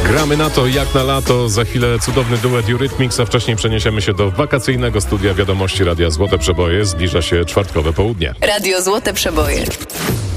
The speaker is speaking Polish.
Gramy na to jak na lato. Za chwilę cudowny duet Eurythmics, a wcześniej przeniesiemy się do wakacyjnego studia wiadomości Radia Złote Przeboje. Zbliża się czwartkowe południe. Radio Złote Przeboje.